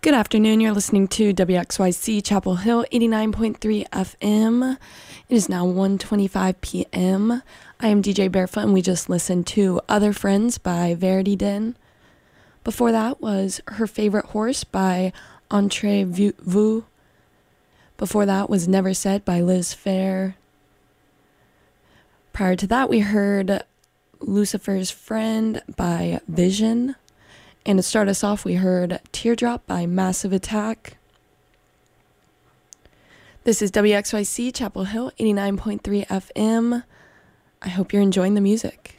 Good afternoon. You're listening to WXYC Chapel Hill 89.3 FM. It is now 1:25 p.m. I am DJ Barefoot, and we just listened to Other Friends by Verity Den. Before that was Her Favorite Horse by Entrevue. Before that was Never Said by Liz Phair. Prior to that, we heard Lucifer's Friend by Vision. And to start us off, we heard Teardrop by Massive Attack. This is WXYC Chapel Hill 89.3 FM. I hope you're enjoying the music.